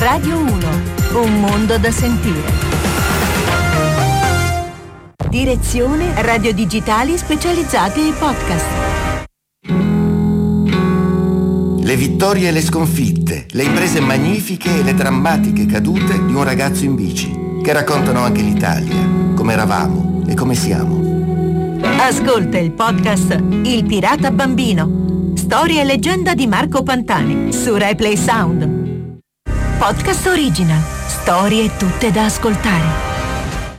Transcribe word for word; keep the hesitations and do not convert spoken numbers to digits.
Radio uno, un mondo da sentire. Direzione Radio Digitali Specializzate e Podcast. Le vittorie e le sconfitte, le imprese magnifiche e le drammatiche cadute di un ragazzo in bici, che raccontano anche l'Italia, come eravamo e come siamo. Ascolta il podcast Il Pirata Bambino, storia e leggenda di Marco Pantani, su Replay Sound. Podcast original, storie tutte da ascoltare.